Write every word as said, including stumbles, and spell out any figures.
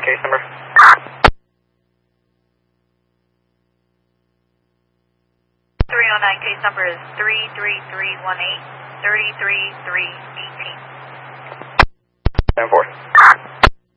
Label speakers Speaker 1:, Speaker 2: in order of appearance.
Speaker 1: case number?
Speaker 2: three oh nine case number is three three three one eight, three three three one eight.
Speaker 1: ten four.